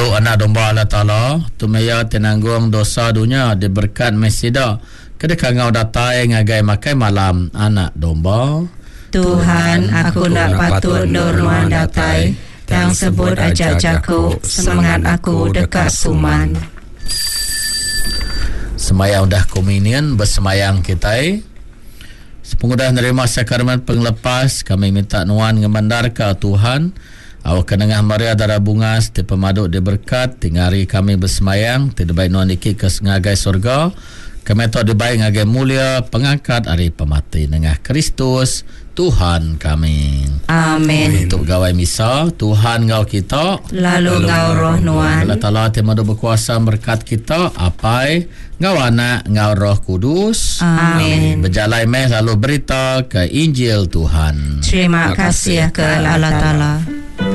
Untuk anak domba Allah Ta'ala, tumaya tenanggung dosa dunia diberkat mesida. Kedekah ngau datai ngagai makai malam anak domba. Tuhan, aku nak patut nuruan datai, tang sebut ajak jaku, semangat aku dekat suman. Semayang dah komunion, bersemayang kita. Sepengudah nerima sakramen penglepas, kami minta nuan ngemandar ke Tuhan. Awak kenengah Maria darah bungas, di pemaduk diberkat, tingari kami bersemayang, tidak baik nuan iki ke ngagai surga. Kami tak dibaik ngagai mulia, pengangkat hari pemati nengah Kristus, Tuhan kami. Amin. Untuk gawai misa, Tuhan ngau kita, lalu ngau roh nuan. Allah Ta'ala temadu berkuasa berkat kita, apai, ngau anak, ngau roh kudus. Amin. Berjalan meh lalu berita ke Injil Tuhan. Terima kasih ke Allah Ta'ala.